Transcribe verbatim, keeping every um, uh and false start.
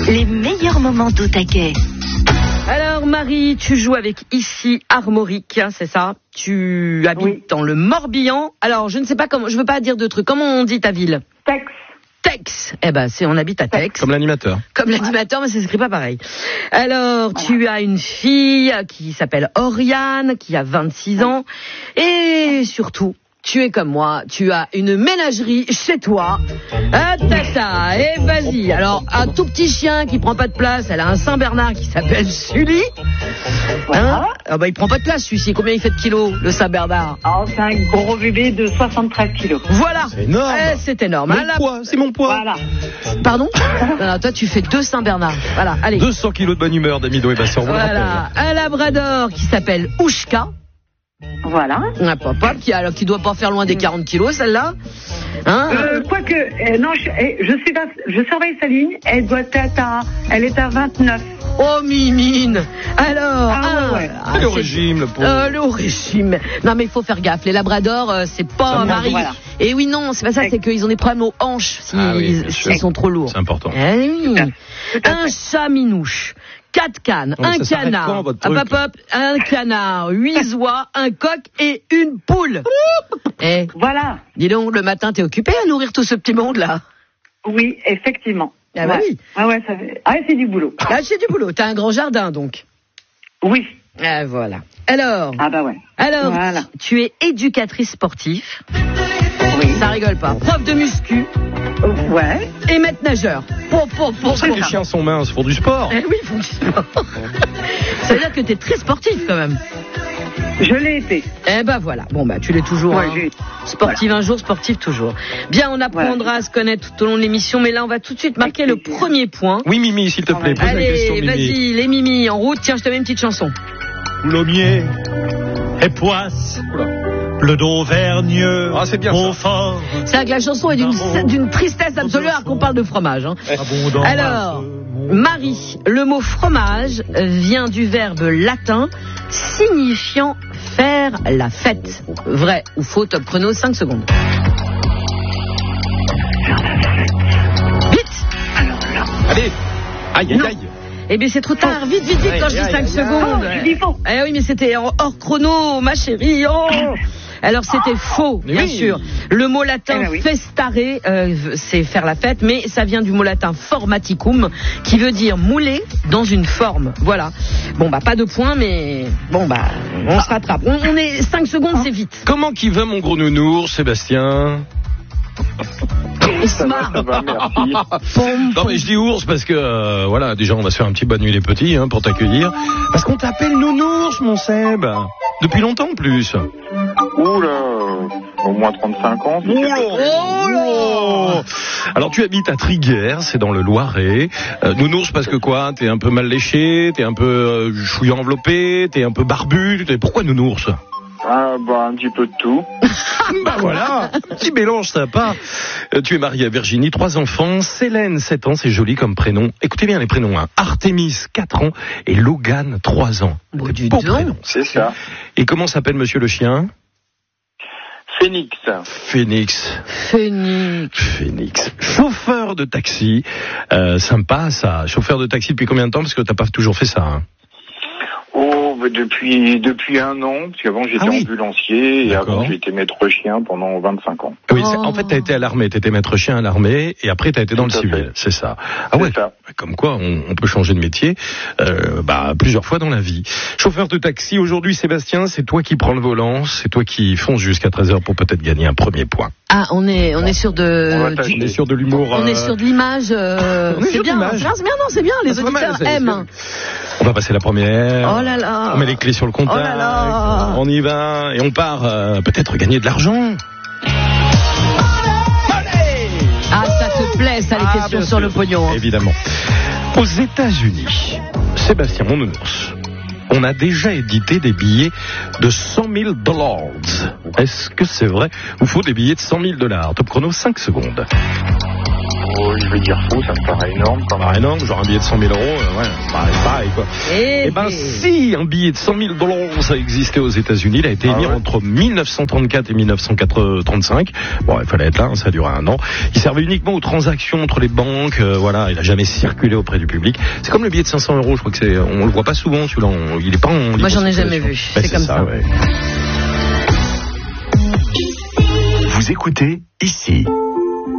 Les meilleurs moments d'Au Taquet. Alors Marie, tu joues avec Ici Armorique, hein, c'est ça? Tu habites oui. dans le Morbihan. Alors je ne sais pas comment, je veux pas dire de trucs. Comment on dit ta ville? Tex. Tex. Eh ben, c'est on habite à Tex. Comme l'animateur. Comme l'animateur, mais ça s'écrit pas pareil. Alors, voilà. Tu as une fille qui s'appelle Oriane, qui a vingt-six ans, et surtout. Tu es comme moi, tu as une ménagerie chez toi. Ah, tata, et vas-y. Alors, un tout petit chien qui prend pas de place, elle a un Saint-Bernard qui s'appelle Sully. Hein? Ah bah, il prend pas de place, celui-ci. Combien il fait de kilos, le Saint-Bernard? Oh, c'est un gros bébé de soixante-treize kilos. Voilà. C'est énorme. Eh, c'est énorme. Mon hein, la... poids, c'est mon poids. Voilà. Pardon? Non, toi, tu fais deux Saint-Bernard. Voilà, allez. deux cents kilos de bonne humeur d'Amido et Bastien. Voilà. Un labrador qui s'appelle Oushka. Voilà. Un papa qui, alors, qui doit pas faire loin des quarante kilos, celle-là. Hein euh, Quoique, euh, non, je, je, suis pas, je surveille sa ligne, elle doit être à, elle est à vingt-neuf. Oh, mimine. Alors, ah, ah, ouais, ouais. Ah, le régime, le pauvre. Euh, le régime. Non, mais il faut faire gaffe. Les labradors, euh, c'est pas un mari. Voilà. Et oui, non, c'est pas ça, c'est qu'ils ont des problèmes aux hanches s'ils ah oui, si sont trop lourds. C'est important. Eh oui. Un chat minouche. Quatre cannes, oh, un canard, hop, hop, hop, un canard, huit oies, un coq et une poule. Eh, voilà. Dis donc, le matin, t'es occupé à nourrir tout ce petit monde-là? Oui, effectivement. Ah bah ouais. oui. Ah ouais, ça fait... ah, c'est du boulot. Ah, c'est du boulot. T'as un grand jardin, donc. Oui. Ah, voilà. Alors. Ah bah ouais. Alors, voilà. Tu es éducatrice sportive. Oui. Ça rigole pas. Prof de muscu. Ouais. Et maître nageur. Pour, pour, pour, pour les chiens sont minces, font du sport. Eh oui, ils font du sport. Ça veut dire que t'es très sportif quand même. Je l'ai été. Eh ben voilà. Bon bah tu l'es toujours. Ouais, hein. j'ai... Sportive voilà. Un jour, sportif toujours. Bien, on apprendra voilà. à se connaître tout au long de l'émission, mais là on va tout de suite marquer le premier point. Oui, Mimi, s'il te plaît. Pose Allez, la question, Mimi. Vas-y, les Mimi en route. Tiens, je te mets une petite chanson. Coulommiers et Poisse. Le d'Auvergne, ah, c'est bien au ça. fort. C'est vrai que la chanson est d'une, d'une tristesse absolue alors qu'on parle de fromage. Hein. Alors, Marie, le mot fromage vient du verbe latin signifiant faire la fête. Vrai ou faux, top chrono, cinq secondes. Vite. Allez, aïe, aïe, aïe. Eh bien, c'est trop tard. Vite, vite, vite, quand je dis cinq secondes. Oh, je dis faux. Eh oui, mais c'était hors chrono, ma chérie. Oh. Alors, c'était faux, bien oui. sûr. Le mot latin eh ben oui. festare, euh, c'est faire la fête, mais ça vient du mot latin formaticum, qui veut dire mouler dans une forme. Voilà. Bon, bah, pas de points, mais bon, bah, on se rattrape. On, on est cinq secondes, c'est vite. Comment qui va, mon gros nounours, Sébastien? Ça va, ça va, merci. Non mais je dis ours parce que euh, voilà, déjà on va se faire un petit bonne nuit les petits hein, pour t'accueillir. Parce qu'on t'appelle nounours, mon Seb. Depuis longtemps en plus. Oula, au moins trente-cinq ans. Oula, oula. Alors tu habites à Triguères, c'est dans le Loiret. Euh, nounours parce que quoi? T'es un peu mal léché, t'es un peu euh, chouillant enveloppé, t'es un peu barbu. T'es... Pourquoi nounours? Ah bah un petit peu de tout. Bah voilà, petit mélange sympa. Euh, tu es marié à Virginie, trois enfants. Célène, sept ans, c'est joli comme prénom. Écoutez bien les prénoms, hein. Artémis, quatre ans, et Logan, trois ans. Bon, du beau prénom. C'est ça. Et comment s'appelle monsieur le chien? Phoenix. Phoenix. Phoenix. Phoenix. Chauffeur de taxi. Euh, sympa ça. Chauffeur de taxi depuis combien de temps? Parce que t'as pas toujours fait ça, hein. Oh, bah depuis depuis un an, parce qu'avant j'étais ah oui. ambulancier et D'accord. avant j'ai été maître chien pendant vingt-cinq ans. Oui, c'est, en fait t'as été à l'armée, t'étais maître chien à l'armée et après t'as été dans Tout le civil, fait. C'est ça. Ah c'est ouais. Ça. Comme quoi on, on peut changer de métier, euh, bah plusieurs fois dans la vie. Chauffeur de taxi, aujourd'hui Sébastien, c'est toi qui prends le volant, c'est toi qui fonce jusqu'à treize heures pour peut-être gagner un premier point. Ah, on est on est sur de on, du, on est sur de l'humour. On euh... est sur de l'image. Euh, c'est, bien, c'est bien, c'est bien, non, c'est bien. Les auditeurs mal, c'est, aiment. C'est... On va passer la première. Oh là là. On met les clés sur le contact. Oh là là. On y va et on part euh, peut-être gagner de l'argent. Ah, ça te plaît, ça, les ah, questions sur sûr. Le pognon. Hein. Évidemment. Aux États-Unis, Sébastien mon nounours, on a déjà édité des billets de cent mille dollars. Est-ce que c'est vrai ou faux des billets de cent mille dollars? Top chrono, cinq secondes. euh, je vais dire faux, ça me paraît énorme. Ça me paraît énorme, genre un billet de cent mille euros, euh, ouais, ça paraît pareil, quoi. Eh ben, si, un billet de cent mille dollars, ça existait aux États-Unis, il a été émis ah ouais. entre mille neuf cent trente-quatre et mille neuf cent trente-cinq. Bon, il fallait être là, hein, ça a duré un an. Il servait uniquement aux transactions entre les banques, euh, voilà, il a jamais circulé auprès du public. C'est comme le billet de cinq cents euros, je crois que c'est, on le voit pas souvent, celui-là, on, il est pas en. Moi, j'en ai jamais vu. Ben, c'est, c'est comme ça. ça. Ouais. Vous écoutez ici.